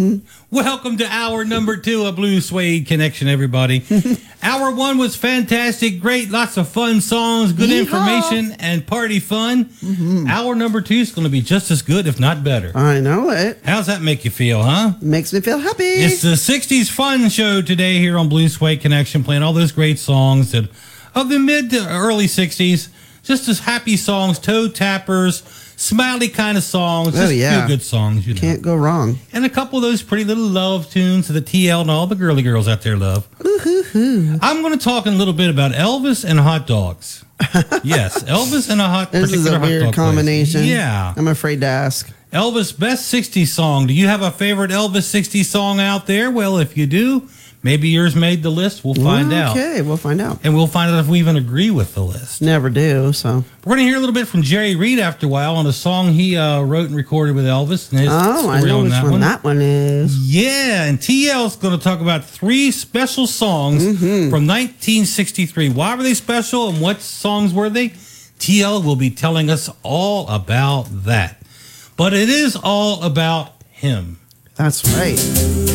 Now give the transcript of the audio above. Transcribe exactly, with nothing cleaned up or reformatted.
Welcome to hour number two of Blue Suede Connection, everybody. Hour one was fantastic, great, lots of fun songs, good Yeehaw. information, and party fun. Mm-hmm. Hour number two is going to be just as good, if not better. I know it. How's that make you feel, huh? Makes me feel happy. It's the sixties fun show today here on Blue Suede Connection, playing all those great songs that of the mid to early sixties. Just as happy songs, toe tappers, smiley kind of songs. Oh, just yeah. feel good songs, you know. Can't go wrong. And a couple of those pretty little love tunes that the T L and all the girly girls out there love. Ooh-hoo-hoo. I'm going to talk a little bit about Elvis and hot dogs. Yes, Elvis and a hot This is a hot weird dog combination. place. Yeah. I'm afraid to ask. Elvis, best sixties song. Do you have a favorite Elvis sixties song out there? Well, if you do, maybe yours made the list. We'll find out. Okay, we'll find out. And we'll find out if we even agree with the list. Never do, so. We're going to hear a little bit from Jerry Reed after a while on a song he uh, wrote and recorded with Elvis. And his Oh, I story know on which that one, one that one is. Yeah, and T L's going to talk about three special songs Mm-hmm. from nineteen sixty-three. Why were they special and what songs were they? T L will be telling us all about that. But it is all about him. That's right.